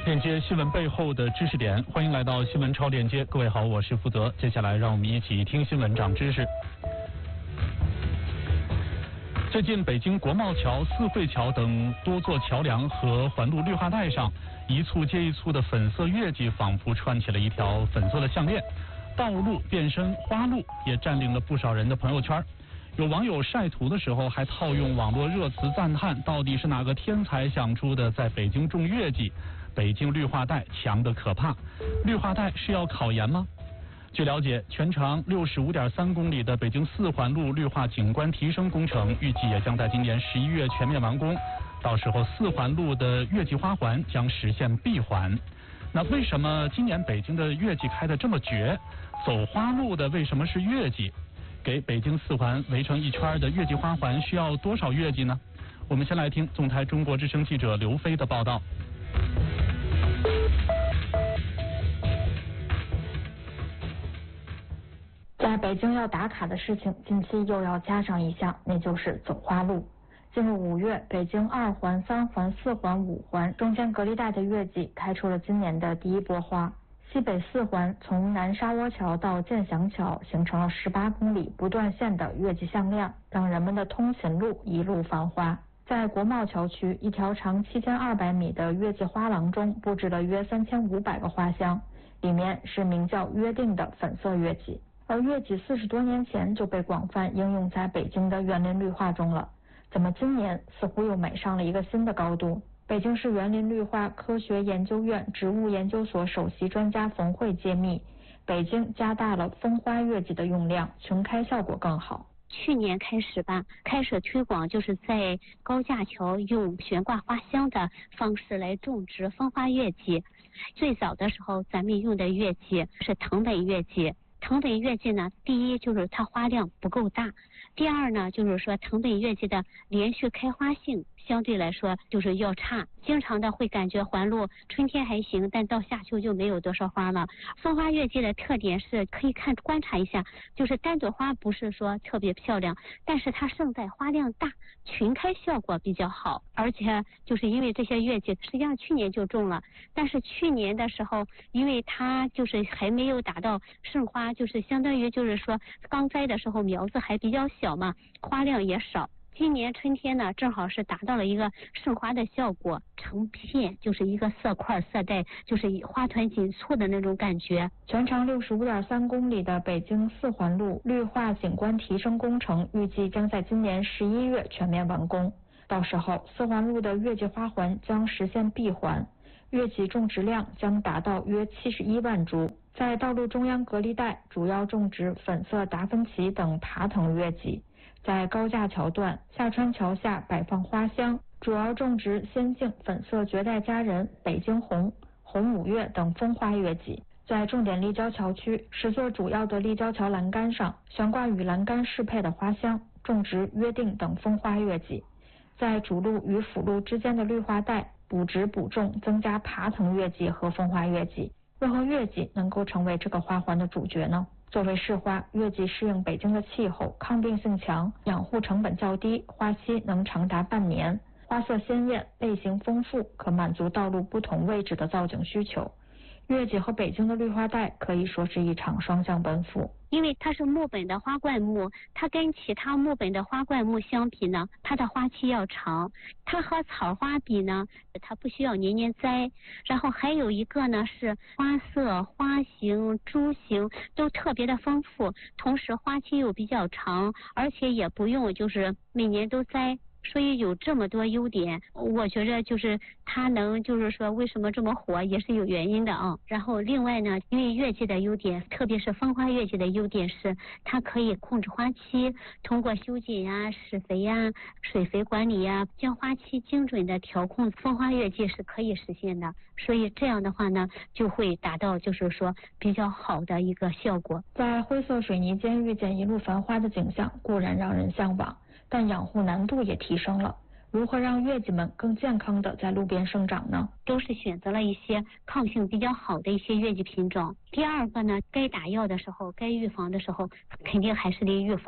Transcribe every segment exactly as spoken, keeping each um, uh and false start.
链接新闻背后的知识点，欢迎来到新闻超链接。各位好，我是负责。接下来让我们一起听新闻长知识。最近，北京国贸桥、四惠桥等多座桥梁和环路绿化带上，一簇接一簇的粉色月季仿佛串起了一条粉色的项链，道路变身花路，也占领了不少人的朋友圈。有网友晒图的时候还套用网络热词赞叹，到底是哪个天才想出的在北京种月季？北京绿化带强得可怕，绿化带是要考研吗？据了解，全长六十五点三公里的北京四环路绿化景观提升工程，预计也将在今年十一月全面完工。到时候，四环路的月季花环将实现闭环。那为什么今年北京的月季开得这么绝？走花路的为什么是月季？给北京四环围成一圈的月季花环需要多少月季呢？我们先来听总台中国之声记者刘飞的报道。 在北京要打卡的事情，近期又要加上一项，那就是走花路。进入五月，北京二环、三环、四环、五环中间隔离带的月季开出了今年的第一波花。西北四环从南沙窝桥到建祥桥，形成了十八公里不断线的月季项链，让人们的通勤路一路繁花。在国贸桥区，一条长七千二百米的月季花廊中布置了约三千五百个花箱，里面是名叫约定的粉色月季。而月季四十多年前就被广泛应用在北京的园林绿化中了，怎么今年似乎又美上了一个新的高度？北京市园林绿化科学研究院植物研究所首席专家冯慧揭秘，北京加大了风花月季的用量，群开效果更好。 去年开始吧，开始推广就是在高架桥用悬挂花箱的方式来种植风花月季。最早的时候，咱们用的月季是藤本月季。藤本月季呢，第一就是它花量不够大，第二呢就是说藤本月季的连续开花性相对来说就是要差，经常的会感觉环路春天还行，但到夏秋就没有多少花了。风花月季的特点是可以看观察一下，就是单朵花不是说特别漂亮，但是它盛载花量大，群开效果比较好。而且就是因为这些月季实际上去年就种了，但是去年的时候因为它就是还没有达到盛花，就是相当于就是说刚栽的时候苗子还比较小嘛，花量也少。今年春天呢，正好是达到了一个盛花的效果，成片就是一个色块色带，就是花团锦簇的那种感觉。 全长六十五点三公里的北京四环路绿化景观提升工程，预计将在今年十一月全面完工。到时候，四环路的月季花环将实现闭环，月季种植量将达到约七十一万株。在道路中央隔离带，主要种植粉色达芬奇等爬藤月季。在高架桥段、下川桥下摆放花箱，主要种植仙境、粉色绝代佳人、北京红、红五月等风花月季。在重点立交桥区，十座主要的立交桥栏杆上悬挂与栏杆适配的花箱，种植约定等风花月季。在主路与辅路之间的绿化带，补植补种，增加爬藤月季和风花月季。为何月季能够成为这个花环的主角呢？作为市花，月季适应北京的气候，抗病性强，养护成本较低，花期能长达半年，花色鲜艳，类型丰富，可满足道路不同位置的造景需求。月季和北京的绿化带可以说是一场双向奔赴。 因为它是木本的花灌木，它跟其他木本的花灌木相比呢，它的花期要长。它和草花比呢，它不需要年年栽。然后还有一个呢是花色、花型、株型都特别的丰富，同时花期又比较长，而且也不用就是每年都栽。所以有这么多优点，我觉着就是它能就是说为什么这么火也是有原因的啊。然后另外呢，因为月季的优点，特别是风花月季的优点是它可以控制花期，通过修剪呀、施肥呀、水肥管理呀，将花期精准的调控，风花月季是可以实现的。所以这样的话呢，就会达到就是说比较好的一个效果。 在灰色水泥间遇见一路繁花的景象，固然让人向往，但养护难度也提升了。如何让月季们更健康的在路边生长呢？ 都是选择了一些抗性比较好的一些月季品种。第二个呢，该打药的时候，该预防的时候，肯定还是得预防。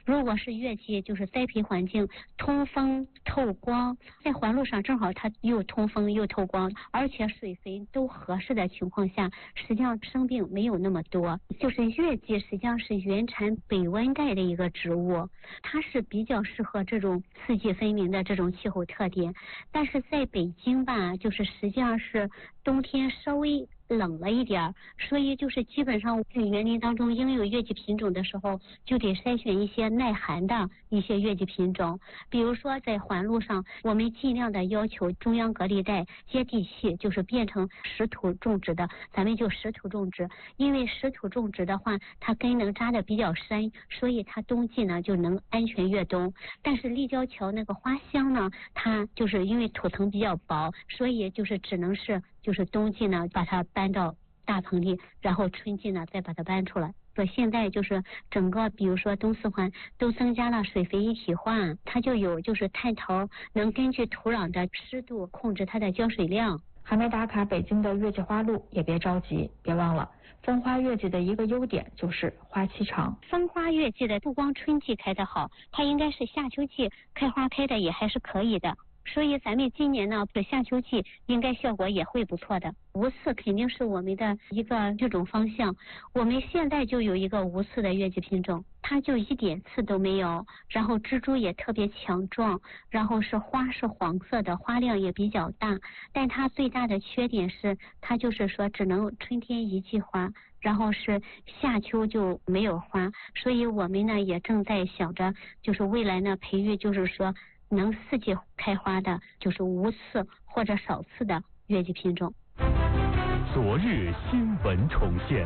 如果是月季，就是栽培环境通风透光，在环路上正好它又通风又透光，而且水肥都合适的情况下，实际上生病没有那么多。就是月季实际上是原产北温带的一个植物，它是比较适合这种四季分明的这种气候特点。但是在北京吧，就是实际上是冬天稍微冷了一点，所以就是基本上在园林当中应有月季品种的时候，就得筛选一些耐寒的一些月季品种。比如说在环路上，我们尽量的要求中央隔离带接地气，就是变成实土种植的，咱们就实土种植。因为实土种植的话，它根能扎的比较深，所以它冬季呢就能安全越冬。但是立交桥那个花香呢，它就是因为土层比较薄，所以就是只能是就是冬季呢把它搬到大棚里，然后春季呢再把它搬出来。所以现在就是整个比如说东四环都增加了水肥一体化，它就有就是探头能根据土壤的湿度控制它的浇水量。 还没打卡北京的月季花路也别着急，别忘了风花月季的一个优点就是花期长。 风花月季的不光春季开得好，它应该是夏秋季开花开的也还是可以的。所以咱们今年呢，夏秋季应该效果也会不错的。无刺肯定是我们的一个这种方向。我们现在就有一个无刺的月季品种，它就一点刺都没有，然后枝株也特别强壮，然后是花是黄色的，花量也比较大。但它最大的缺点是，它就是说只能春天一季花，然后是夏秋就没有花。所以我们呢也正在想着，就是未来呢培育，就是说能四季开花的，就是无刺或者少刺的月季品种。 昨日新闻重现，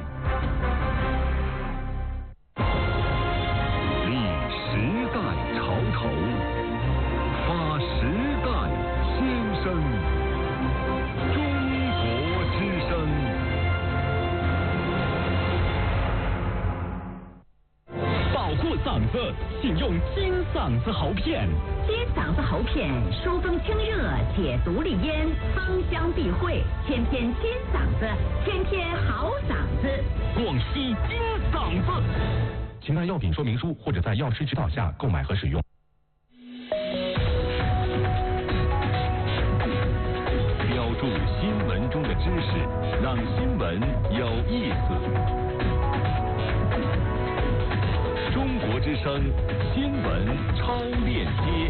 立时代潮头，发时代先声，中国之声。保护嗓子，请用金嗓子喉片。 金嗓子喉片，疏风清热，解毒利咽，芳香避秽，天天金嗓子，天天好嗓子。 广西金嗓子，请看药品说明书或者在药师指导下购买和使用。标注新闻中的知识，让新闻有意思。中国之声新闻超链接。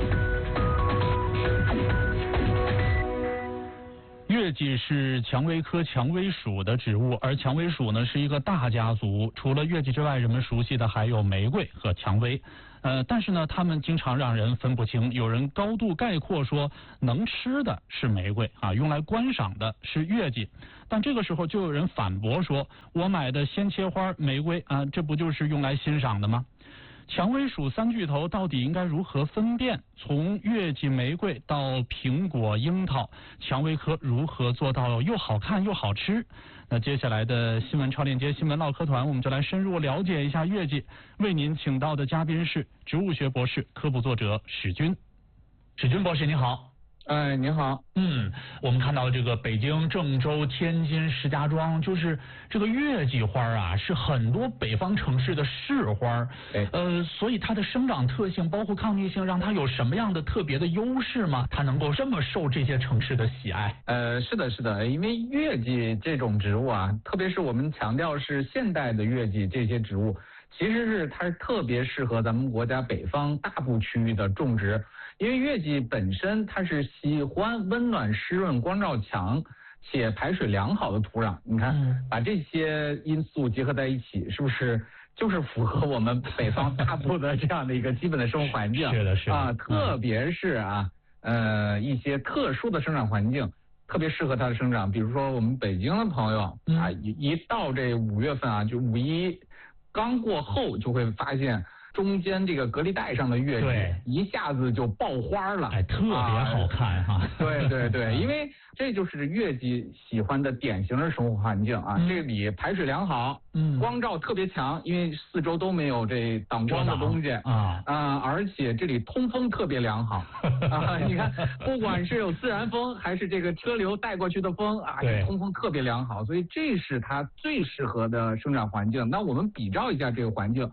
月季是蔷薇科蔷薇属的植物，而蔷薇属呢是一个大家族，除了月季之外，人们熟悉的还有玫瑰和蔷薇。呃，但是呢，它们经常让人分不清。有人高度概括说，能吃的是玫瑰啊，用来观赏的是月季。但这个时候就有人反驳说，我买的鲜切花玫瑰啊，这不就是用来欣赏的吗？蔷薇属三巨头到底应该如何分辨？从月季玫瑰到苹果樱桃，蔷薇科如何做到又好看又好吃？那接下来的新闻超链接新闻唠嗑团，我们就来深入了解一下月季。为您请到的嘉宾是植物学博士、科普作者史军。史军博士您好。 哎，您好。 嗯，我们看到这个北京、郑州、天津、石家庄，就是这个月季花啊，是很多北方城市的市花。 哎， 呃，所以它的生长特性，包括抗逆性，让它有什么样的特别的优势吗？它能够这么受这些城市的喜爱？ 呃，是的，是的，因为月季这种植物啊，特别是我们强调是现代的月季这些植物，其实是它是特别适合咱们国家北方大部区域的种植。因为月季本身它是喜欢温暖、湿润、光照强且排水良好的土壤。你看，把这些因素结合在一起，是不是就是符合我们北方大部的这样的一个基本的生活环境？ 是的，是的啊，特别是啊，呃，一些特殊的生长环境，特别适合它的生长。比如说我们北京的朋友啊，一一到这五月份啊，就五一刚过后，就会发现。中间这个隔离带上的月季一下子就爆花了， 哎，特别好看哈、啊。 对对对，因为这就是月季喜欢的典型的生活环境啊。嗯、这里排水良好，嗯，光照特别强，因为四周都没有这挡光的东西啊啊，而且这里通风特别良好啊。你看，不管是有自然风还是这个车流带过去的风啊，这通风特别良好，所以这是它最适合的生长环境。那我们比照一下这个环境。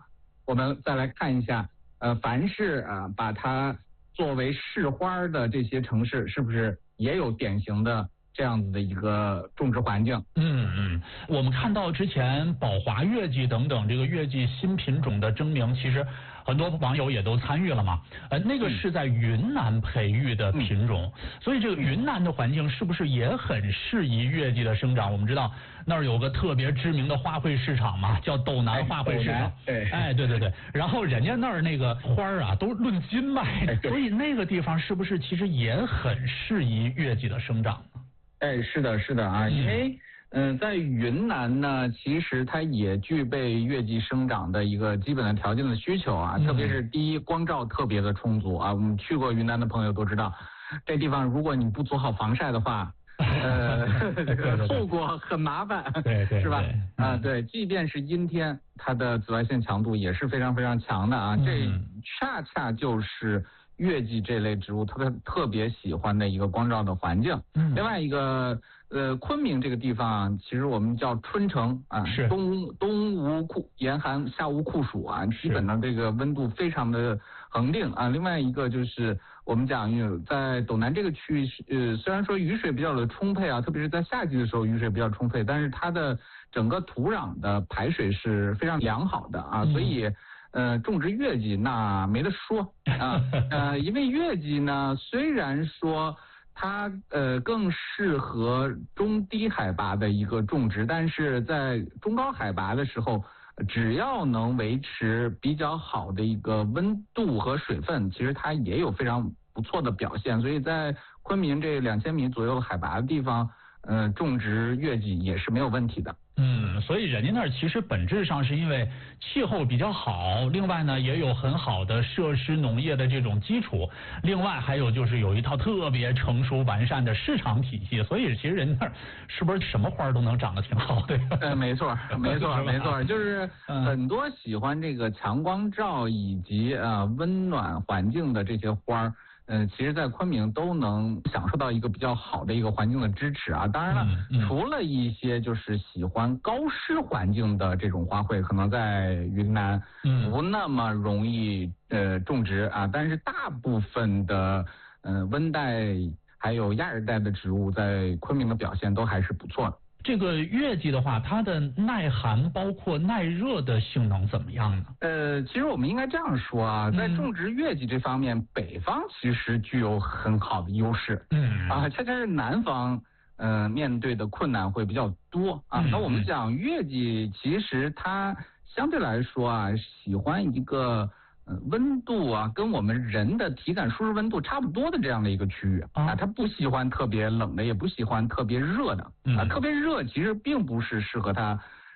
我们再来看一下，呃，凡是啊、呃、把它作为市花的这些城市，是不是也有典型的这样子的一个种植环境？ 嗯嗯，我们看到之前宝华月季等等这个月季新品种的征名，其实很多网友也都参与了嘛。呃，那个是在云南培育的品种，嗯、所以这个云南的环境是不是也很适宜月季的生长？我们知道那儿有个特别知名的花卉市场嘛，叫斗南花卉市场。 对， 哎，对对对。然后人家那儿那个花儿啊，都论斤卖，所以那个地方是不是其实也很适宜月季的生长呢？ 哎，是的，是的啊，因为嗯、呃，在云南呢，其实它也具备月季生长的一个基本的条件的需求啊，嗯、特别是第一，光照特别的充足啊。我们去过云南的朋友都知道，这地方如果你不做好防晒的话，呃，后果很麻烦， 对对， 是吧？啊，对，即便是阴天，它的紫外线强度也是非常非常强的啊。 嗯、 这恰恰就是月季这类植物特别特别喜欢的一个光照的环境。嗯、另外一个，呃，昆明这个地方，其实我们叫春城啊， 是冬冬无酷严寒，夏无酷暑啊，基本的这个温度非常的恒定啊。另外一个就是我们讲在斗南这个区域，呃，虽然说雨水比较的充沛啊，特别是在夏季的时候雨水比较充沛，但是它的整个土壤的排水是非常良好的啊，嗯、所以。呃，种植月季那没得说啊，呃，因为月季呢，虽然说它呃更适合中低海拔的一个种植，但是在中高海拔的时候，只要能维持比较好的一个温度和水分，其实它也有非常不错的表现。所以在昆明这两千米左右海拔的地方，呃，种植月季也是没有问题的。 嗯，所以人家那儿其实本质上是因为气候比较好，另外呢也有很好的设施农业的这种基础，另外还有就是有一套特别成熟完善的市场体系，所以其实人那儿是不是什么花都能长得挺好的？ 呃，没错，没错，没错，就是很多喜欢这个强光照以及呃温暖环境的这些花。嗯，其实，在昆明都能享受到一个比较好的一个环境的支持啊。当然了，嗯嗯、除了一些就是喜欢高湿环境的这种花卉，可能在云南不那么容易呃种植啊。但是大部分的呃温带还有亚热带的植物，在昆明的表现都还是不错的。 这个月季的话，它的耐寒包括耐热的性能怎么样呢？ 呃，其实我们应该这样说啊，在种植月季这方面，嗯、北方其实具有很好的优势。嗯啊，恰恰是南方，呃，面对的困难会比较多啊。嗯、那我们讲月季，其实它相对来说啊，喜欢一个。温度啊，跟我们人的体感舒适温度差不多的这样的一个区域啊，它不喜欢特别冷的，也不喜欢特别热的啊。特别热其实并不是适合它